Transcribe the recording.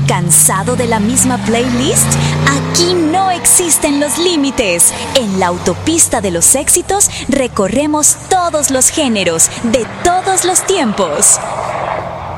¿Cansado de la misma playlist? Aquí no existen los límites. En la autopista de los éxitos recorremos todos los géneros, de todos los tiempos.